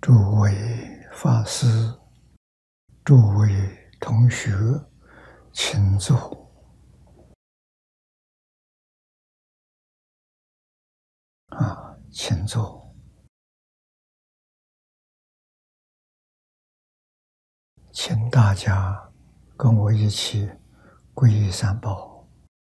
诸位法师，诸位同学，请坐。请坐。请大家跟我一起皈依三宝。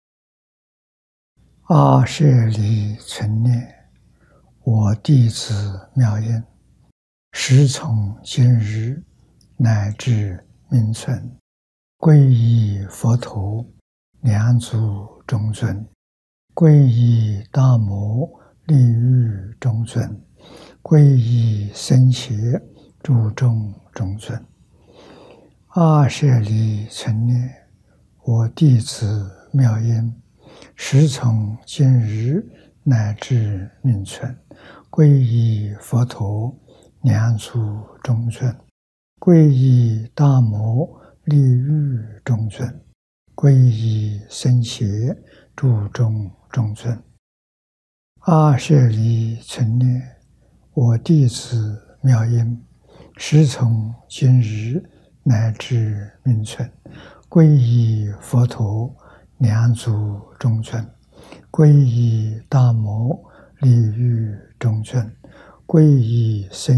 阿舍离存念，我弟子妙音，时从今日乃至命存，皈依佛陀，两祖中尊；皈依大摩利欲中尊；皈依僧伽诸众中尊。阿舍离存念，我弟子妙音，时从今日乃至命存，皈依佛陀，两祖中尊；皈依大摩利欲中尊；皈依僧伽诸众中尊。阿舍离存念，我弟子妙音，时从今日乃至命存，皈依佛陀，两祖中尊；皈依大摩利欲中尊；皈依僧